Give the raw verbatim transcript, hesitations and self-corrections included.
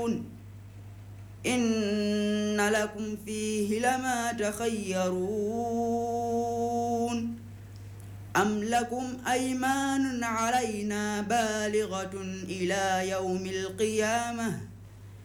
إن لكم فيه لما تخيرون أم لكم أيمان علينا بالغة إلى يوم القيامة